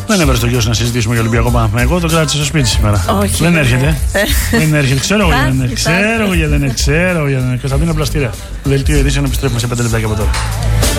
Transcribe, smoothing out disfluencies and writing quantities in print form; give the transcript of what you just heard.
Δεν έβρεσε τον γιο σου να συζητήσουμε για Ολυμπιακό Παναθηναϊκό. Το κράτησε στο σπίτι σήμερα. Όχι. Δεν έρχεται. Δεν έρχεται. Ξέρω εγώ γιατί δεν έρχεται. Κωνσταντίνα Πλαστήρα. Δελτίο ειδήσεων επιστρέφουμε σε 5 λεπτάκια από τώρα.